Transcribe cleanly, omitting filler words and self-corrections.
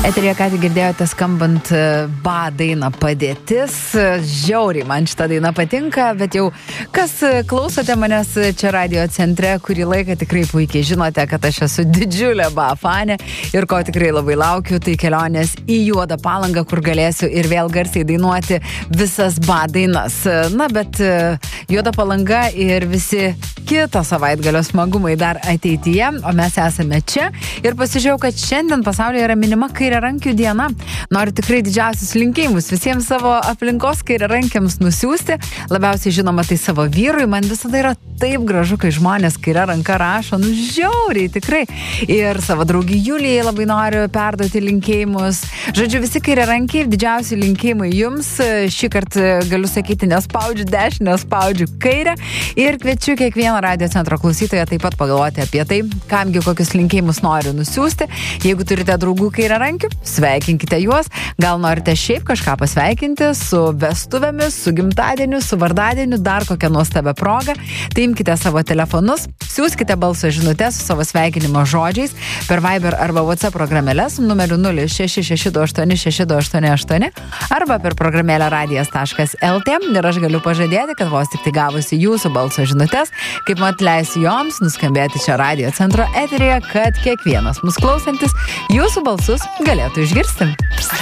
Eterėje ką tik girdėjote skambant ba dainą Padėtis. Žiauriai man šita daina patinka, bet jau kas klausote manęs čia radio centre, kurį laiką tikrai puikiai žinote, kad aš esu didžiulė ba fanė ir ko tikrai labai laukiu, tai kelionės į Juodą Palangą, kur galėsiu ir vėl garsiai dainuoti visas ba dainas. Na, bet Juoda Palanga ir visi kito savaitgalio smagumai dar ateityje, o mes esame čia ir pasižiūrėjau, kad šiandien pasaulyje yra minima kairiarankių diena. Noriu tikrai didžiausius linkėjimus visiems savo aplinkos kairiarankiams nusiųsti. Labiausiai žinoma tai savo vyrui. Man visada yra taip gražu, kai žmonės kairia ranka rašo, žiauriai tikrai. Ir savo draugį Julijai labai noriu perduoti linkėjimus. Žodžiu, visi kairiarankiai, didžiausi linkėjimai jums. Šį kartą galiu sakyti, nespaudžiu dešinę, spaudžiu kairę. Ir kviečiu kiekvieną radio centro klausytoją taip pat pagalvoti apie tai, kamgi kokius linkėjimus noriu nusiųsti. Jeigu turite draugų kairiarankių, sveikinkite juos. Gal norite šiaip kažką pasveikinti su vestuvėmis, su gimtadieniu, su vardadieniu, dar kokią nuostabią progą. Tai imkite savo telefonus, siųskite balso žinutes su savo sveikinimo žodžiais per Viber arba WhatsApp programėlės numeriu 0662862888 arba per programėlę radijas.lt ir aš galiu pažadėti, kad vos tik tai gavusi jūsų balso žinutes, kaip mat leisiu joms nuskambėti čia radio centro eteryje, kad kiekvienas mus klausantis jūsų balsus galėtų išgirsti.